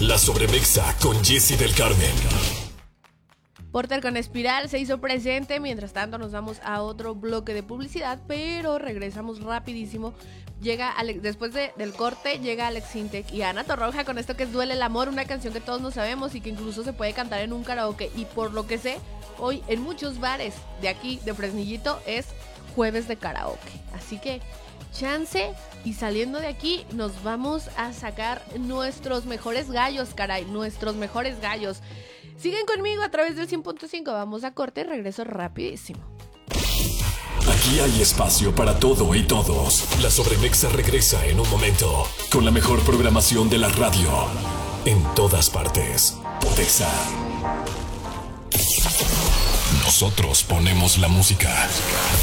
La Sobremexa con Jessy del Carmen. Porter con Espiral se hizo presente. Mientras tanto nos vamos a otro bloque de publicidad, pero regresamos rapidísimo. Llega Alex, después del corte llega Alex Sintek y Ana Torroja con esto que es Duele el Amor, una canción que todos no sabemos y que incluso se puede cantar en un karaoke. Y por lo que sé, hoy en muchos bares de aquí, de Fresnillito, es jueves de karaoke. Así que chance, y saliendo de aquí nos vamos a sacar nuestros mejores gallos, caray, nuestros mejores gallos. Siguen conmigo a través del 100.5, vamos a corte y regreso rapidísimo. Aquí hay espacio para todo y todos. La Sobremexa regresa en un momento con la mejor programación de la radio en todas partes. Podexa. Nosotros ponemos la música.